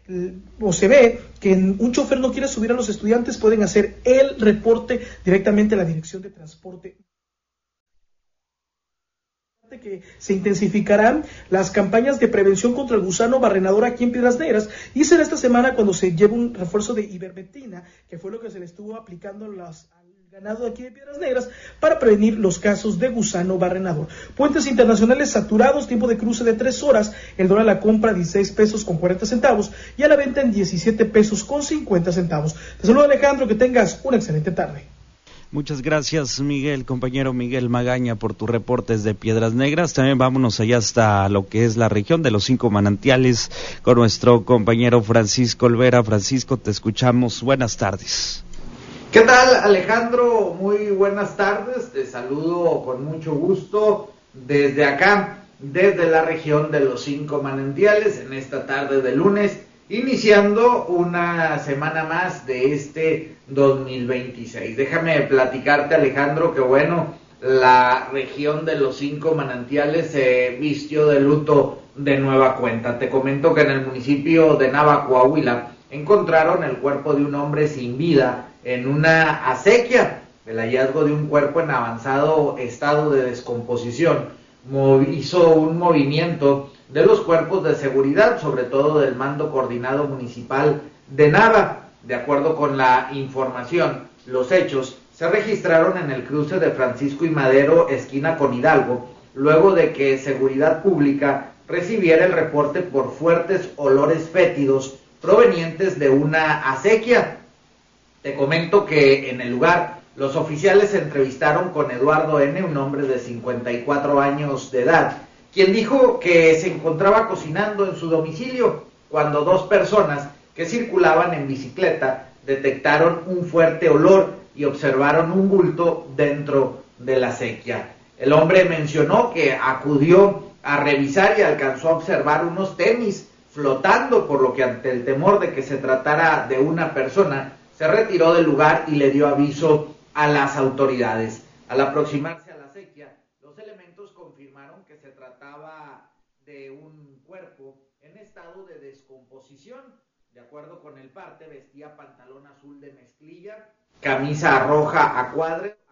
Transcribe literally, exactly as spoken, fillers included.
o se ve que un chofer no quiere subir a los estudiantes, pueden hacer el reporte directamente a la Dirección de Transporte. Que se intensificarán las campañas de prevención contra el gusano barrenador aquí en Piedras Negras, y será esta semana cuando se lleve un refuerzo de ivermectina, que fue lo que se le estuvo aplicando las, al ganado de aquí de Piedras Negras para prevenir los casos de gusano barrenador. Puentes internacionales saturados, tiempo de cruce de tres horas, el dólar a la compra dieciséis pesos con cuarenta centavos y a la venta en diecisiete pesos con cincuenta centavos. Te saludo, Alejandro, que tengas una excelente tarde. Muchas gracias, Miguel, compañero Miguel Magaña, por tus reportes de Piedras Negras. También vámonos allá hasta lo que es la región de los Cinco Manantiales con nuestro compañero Francisco Olvera. Francisco, te escuchamos. Buenas tardes. ¿Qué tal, Alejandro? Muy buenas tardes. Te saludo con mucho gusto desde acá, desde la región de los Cinco Manantiales, en esta tarde de lunes, iniciando una semana más de este dos mil veintiséis. Déjame platicarte, Alejandro, que bueno, la región de los Cinco Manantiales se vistió de luto de nueva cuenta. Te comento que en el municipio de Nava, Coahuila, encontraron el cuerpo de un hombre sin vida en una acequia. El hallazgo de un cuerpo en avanzado estado de descomposición hizo un movimiento de los cuerpos de seguridad, sobre todo del Mando Coordinado Municipal de Nava. De acuerdo con la información, los hechos se registraron en el cruce de Francisco y Madero, esquina con Hidalgo, luego de que Seguridad Pública recibiera el reporte por fuertes olores fétidos provenientes de una acequia. Te comento que en el lugar los oficiales se entrevistaron con Eduardo N., un hombre de cincuenta y cuatro años de edad, quien dijo que se encontraba cocinando en su domicilio cuando dos personas que circulaban en bicicleta detectaron un fuerte olor y observaron un bulto dentro de la acequia. El hombre mencionó que acudió a revisar y alcanzó a observar unos tenis flotando, por lo que ante el temor de que se tratara de una persona, se retiró del lugar y le dio aviso a las autoridades. Al aproximarse a la acequia, los elementos confirmaron que se trataba de un cuerpo en estado de descomposición. De acuerdo con el parte, vestía pantalón azul de mezclilla, camisa roja a cuadros,